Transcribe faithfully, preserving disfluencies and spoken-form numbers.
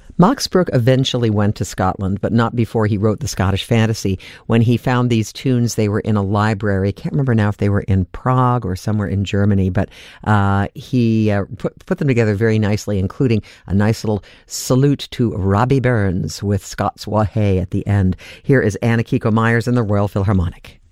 Max Bruch eventually went to Scotland, but not before he wrote the Scottish Fantasy. When he found these tunes, they were in a library. I can't remember now if they were in Prague or somewhere in Germany, but uh, he uh, put, put them together very nicely, including a nice little salute to Robbie Burns with Scots Wha Hae at the end. Here is Anna Kiko Myers and the Royal Philharmonic.